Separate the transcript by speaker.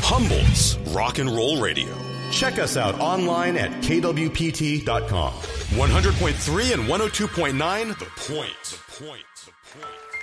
Speaker 1: Humboldt's Rock and Roll Radio. Check us out online at kwpt.com. 100.3 and 102.9, The Point.